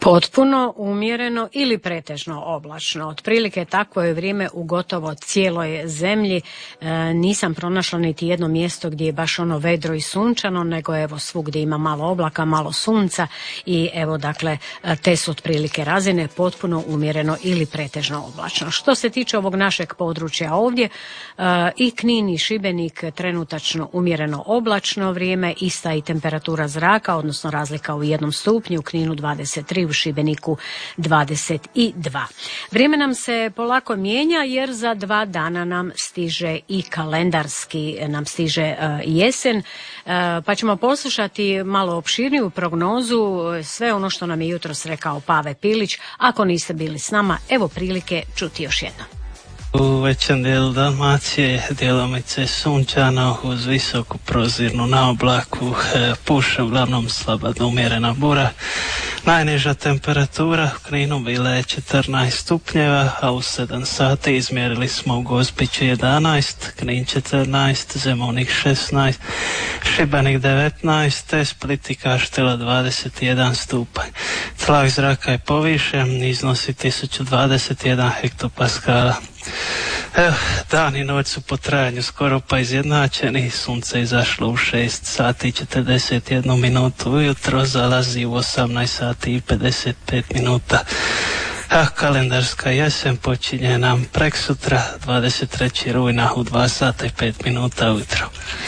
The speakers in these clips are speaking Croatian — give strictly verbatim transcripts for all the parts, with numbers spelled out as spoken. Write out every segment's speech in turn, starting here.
Potpuno umjereno ili pretežno oblačno. Otprilike takvo je vrijeme u gotovo cijeloj zemlji. E, nisam pronašla niti jedno mjesto gdje je baš ono vedro i sunčano, nego evo svugdje ima malo oblaka, malo sunca i evo dakle te su otprilike razine, potpuno umjereno ili pretežno oblačno. Što se tiče ovog našeg područja ovdje, e, i Knin i Šibenik trenutačno umjereno oblačno vrijeme, ista i temperatura zraka, odnosno razlika u jednom stupnju, u Kninu dvadeset tri, u Šibeniku dvadeset dva. Vrijeme nam se polako mijenja jer za dva dana nam stiže i kalendarski nam stiže uh, jesen, uh, pa ćemo poslušati malo opširniju prognozu, sve ono što nam je jutros rekao Pave Pilić. Ako niste bili s nama, evo prilike čuti još jedno. U većem dijelu Dalmacije djelomice sunčano uz visoku prozirnu naoblaku, e, puše uglavnom slaba do umjerena bura. Najniža temperatura u Kninu bila je četrnaest stupnjeva, a u sedam sati izmjerili smo u Gospiću jedanaest, Knin četrnaest, Zemunik šesnaest, Šibenik devetnaest, te Split i Kaštela dvadeset jedan stupanj. Tlak zraka je povišen, iznosi tisuću dvadeset jedan hektopaskala. Evo, dan i noć su po trajanju skoro pa izjednačeni. Sunce izašlo u šest sati i četrdeset jednu minutu ujutro, zalazi u osamnaest sati i pedeset pet minuta. A kalendarska jesen počinje nam preksutra, dvadeset trećeg rujna u dva sata i pet minuta ujutro.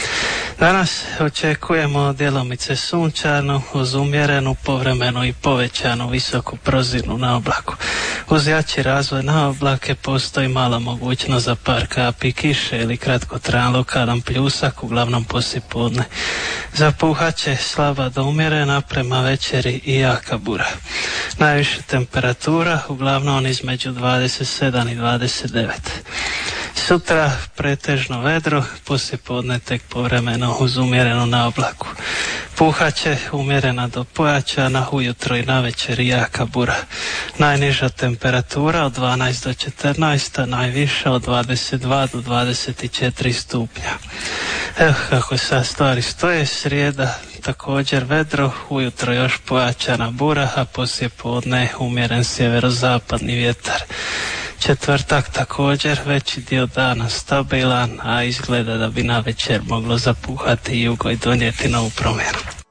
Danas očekujemo djelomice sunčanu uz umjerenu, povremenu i povećanu visoku prozirnu naoblaku. Uz jači razvoj naoblake postoji mala mogućnost za par kapi kiše ili kratkotrajan lokalan pljusak, uglavnom poslijepodne. Zapuhat će slaba do umjerena, prema večeri i jaka bura. Najviša temperatura uglavnom između dvadeset sedam i dvadeset devet. Sutra pretežno vedro, poslijepodne tek povremeno uz umjerenu naoblaku. Puhat će umjerena do pojačana, ujutro i navečer jaka bura. Najniža temperatura od dvanaest do četrnaest, a najviša od dvadeset dva do dvadeset četiri stupnja. Evo kako sad stvari stoje, srijeda također vedro, ujutro još pojačana bura, a poslijepodne umjeren sjeverozapadni vjetar. Četvrtak također veći dio dana stabilan, a izgleda da bi na večer moglo zapuhati jugo i donijeti novu promjenu.